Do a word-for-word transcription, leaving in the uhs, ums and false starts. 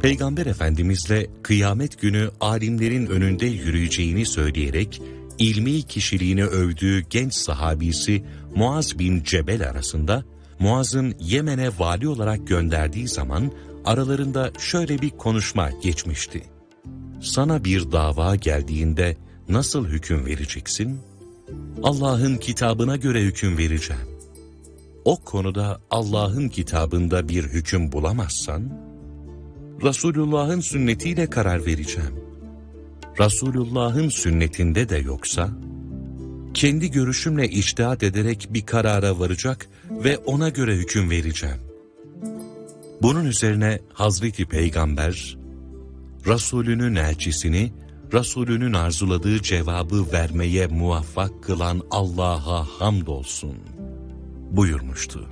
Peygamber Efendimizle kıyamet günü alimlerin önünde yürüyeceğini söyleyerek ilmi kişiliğini övdüğü genç sahabisi Muaz bin Cebel arasında, Muaz'ın Yemen'e vali olarak gönderdiği zaman aralarında şöyle bir konuşma geçmişti. Sana bir dava geldiğinde nasıl hüküm vereceksin? Allah'ın kitabına göre hüküm vereceğim. O konuda Allah'ın kitabında bir hüküm bulamazsan, Resulullah'ın sünnetiyle karar vereceğim. Resulullah'ın sünnetinde de yoksa, kendi görüşümle içtihat ederek bir karara varacak ve ona göre hüküm vereceğim. Bunun üzerine Hazreti Peygamber, Resulünün elçisini, Resulünün arzuladığı cevabı vermeye muvaffak kılan Allah'a hamdolsun buyurmuştu.